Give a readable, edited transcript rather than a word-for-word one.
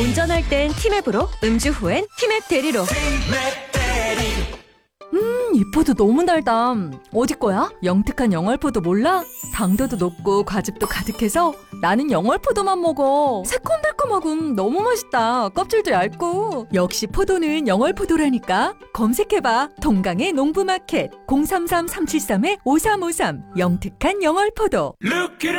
운전할 땐 티맵으로, 음주 후엔 티맵 대리로. 이 포도 너무 달다. 어디 거야? 영특한 영월포도 몰라? 당도도 높고 과즙도 가득해서 나는 영월포도만 먹어. 새콤달콤하고 너무 맛있다. 껍질도 얇고. 역시 포도는 영월포도라니까. 검색해봐. 동강의 농부마켓 033-373-5353 영특한 영월포도. Look at